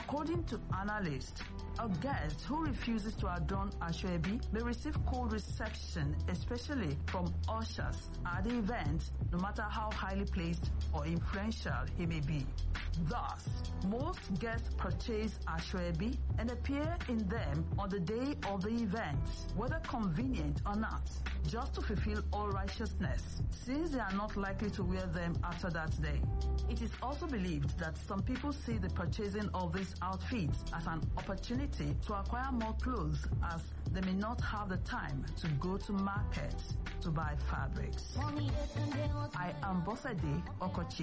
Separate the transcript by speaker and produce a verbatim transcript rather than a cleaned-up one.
Speaker 1: According to analysts, a guest who refuses to adorn asoebi may receive cold reception, especially from ushers at the event, no matter how highly placed or influential he may be. Thus, most guests purchase asoebi and appear in them on the day of the event, whether convenient or not, just to fulfill all righteousness, since they are not likely to wear them after that day. It is also believed that some people see the purchasing of these outfits as an opportunity to acquire more clothes, as they may not have the time to go to market to buy fabrics. I am Bosede Okochi.